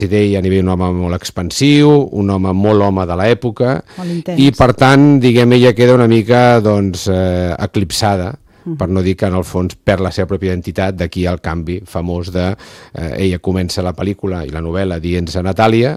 deia a nivell un home molt expansiu, un home molt home de l'època, Molt i per tant, diguem, ella queda una mica doncs, eclipsada, per no dir que en el fons perd la seva pròpia identitat, d'aquí el canvi famós de ella comença la pel·lícula i la novel·la dient-se Natàlia,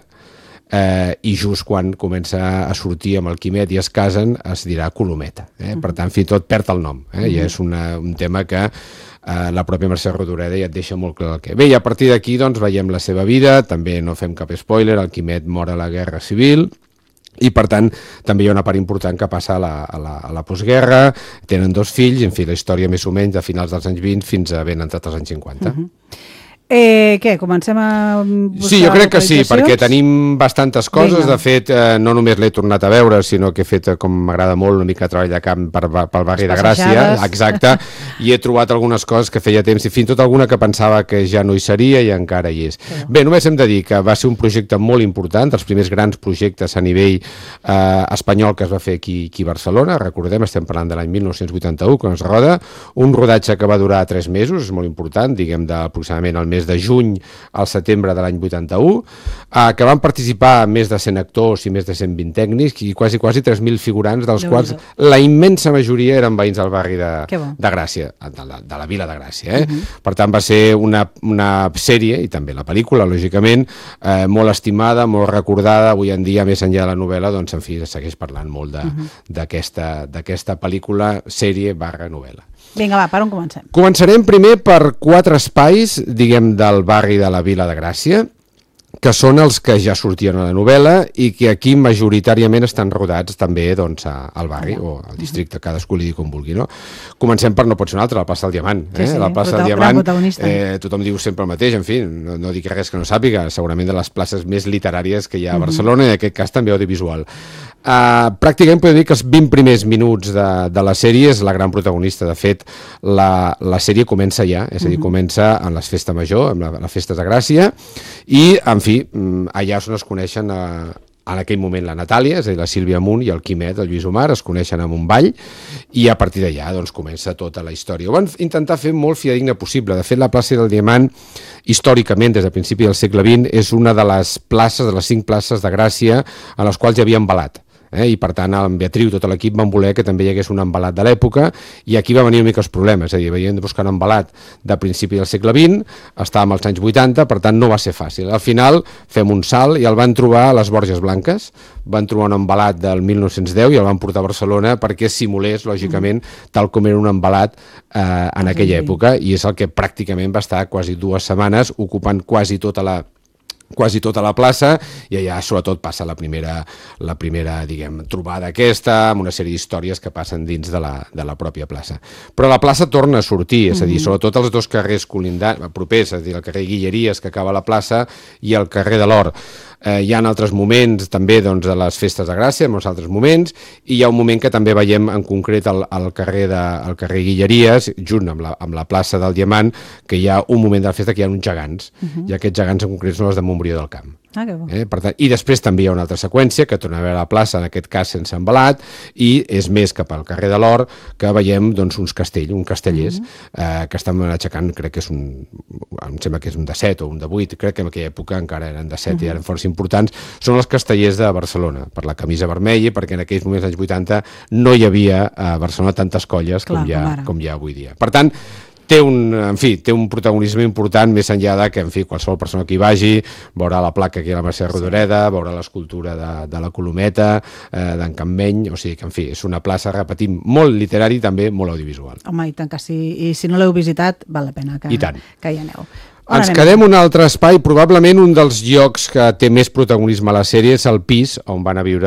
i just quan comença a sortir amb el Quimet i es casen es dirà Colometa, per tant fins i tot perd el nom, i és un tema que la pròpia Mercè Rodoreda ja et deixa molt clar el que. Bé, i a partir d'aquí doncs veiem la seva vida, també no fem cap spoiler, el Quimet mor a la Guerra Civil, i per tant també hi ha una part important que passa a la postguerra, tenen 2 fills, en fi, la història més o menys de finals dels anys 20 fins a ben entrat als anys 50. Què? Comencem a buscar sí, jo crec que sí, localitzacions? perquè tenim bastantes coses. Vinga. De fet, no només l'he tornat a veure, sinó que he fet, com m'agrada molt, una mica de treball de camp pel barri de Gràcia, exacte, i he trobat algunes coses que feia temps, i fins i tot alguna que pensava que ja no hi seria i encara hi és. Bé, només hem de dir que va ser un projecte molt important, dels primers grans projectes a nivell espanyol que es va fer aquí a Barcelona. Recordem, estem parlant de l'any 1981, quan es roda, un rodatge que va durar 3 mesos, és molt important, diguem, aproximadament el mes de juny al setembre de l'any 81, que van participar més de 100 actors i més de 120 tècnics i quasi 3.000 figurants, dels quals la immensa majoria eren veïns del barri de Gràcia, de la vila de Gràcia. Per tant, va ser una sèrie, i també la pel·lícula, lògicament, molt estimada, molt recordada. Avui en dia, més enllà de la novel·la, doncs, en fi, segueix parlant molt d'aquesta pel·lícula, sèrie / novel·la. Vinga, va, per on comencem? Començarem primer per 4 espais, diguem, del barri de la Vila de Gràcia, que són els que ja sortien a la novel·la i que aquí majoritàriament estan rodats també doncs, al barri o al districte, cadascú li diu com vulgui. No? Comencem per no pot ser un altre, la plaça del Diamant. La plaça del Diamant, tothom diu sempre el mateix, en fi, no dic res que no sàpiga, segurament de les places més literàries que hi ha a Barcelona i en aquest cas també audiovisual. Pràcticament podem dir que els 20 primers minuts de la sèrie és la gran protagonista. De fet, la sèrie comença ja, és a dir, comença en les festes major, en les festes de Gràcia, i, en fi, allà és on es coneixen en aquell moment la Natàlia, és a dir, la Sílvia Amunt i el Quimet, el Lluís Omar, es coneixen en un ball, i a partir d'allà doncs, comença tota la història. Ho van intentar fer molt fidedigna possible. De fet, la plaça del Diamant, històricament, des del principi del segle XX, és una de les places, de les 5 places de Gràcia, en les quals hi havia embalat. I per tant en Beatriu, tot l'equip van voler que també hi hagués un embalat de l'època, i aquí va venir una mica els problemes, és a dir, veient de buscar un embalat de principi del segle XX, estàvem als anys 80, per tant no va ser fàcil. Al final fem un salt i el van trobar a les Borges Blanques, van trobar un embalat del 1910 i el van portar a Barcelona perquè simulés, lògicament, tal com era un embalat en aquella època, i és el que pràcticament va estar quasi 2 setmanes ocupant quasi tota la plaça, i allà sobretot passa la primera diguem, trobada aquesta, amb una sèrie d'històries que passen dins de la pròpia plaça. Però la plaça torna a sortir, és a dir, sobretot els 2 carrers propers, és a dir, el carrer Guilleries, que acaba a la plaça, i el carrer de l'Or. Hi ha altres moments també doncs, de les festes de Gràcia, en uns altres moments, i hi ha un moment que també veiem en concret al carrer Guilleries, junt amb la plaça del Diamant, que hi ha un moment de la festa que hi ha uns gegants, i aquests gegants en concret són els de Montbrió del Camp. Que bo. Per tant, i després també hi ha una altra seqüència que torna a veure la plaça, en aquest cas sense embalat, i és més cap al carrer de l'Or que veiem doncs, uns castellers que estan aixecant, crec que és em sembla que és un de 7 o un de 8, crec que en aquella època encara eren de 7 i eren força importants, són els castellers de Barcelona, per la camisa vermella, perquè en aquells moments dels 80 no hi havia a Barcelona tantes colles com hi ha avui dia. Per tant, té un protagonisme important, més enllà de que, en fi, qualsevol persona que hi vagi veurà la placa aquí a la Mercè Rodoreda, veurà l'escultura de la Colometa, d'en Campmeny, o sigui que, en fi, és una plaça, repetim, molt literari i també molt audiovisual. Home, i tant que sí, i si no l'heu visitat, val la pena que hi aneu. Ens quedem un altre espai, probablement un dels llocs que té més protagonisme a la sèrie és el pis on van a viure,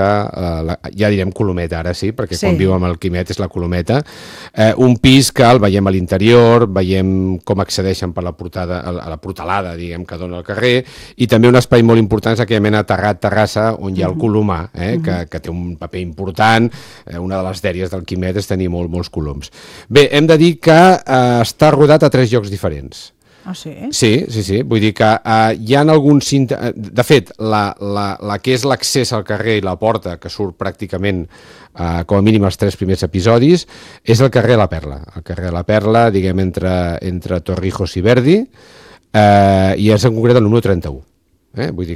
ja direm Colometa ara sí, perquè quan viu amb el Quimet és la Colometa, un pis que el veiem a l'interior, veiem com accedeixen per la portalada, diguem, que dona al carrer, i també un espai molt important és aquella mena terrassa on hi ha el colomar, que té un paper important, una de les dèries del Quimet és tenir molts coloms. Bé, hem de dir que està rodat a 3 llocs diferents. Ah, sí? Sí, vull dir que hi ha alguns... De fet, la que és l'accés al carrer i la porta, que surt pràcticament com a mínim els 3 primers episodis, és el carrer de la Perla. El carrer de la Perla, diguem, entre Torrijos i Verdi, i és en concret el número 31. Vull dir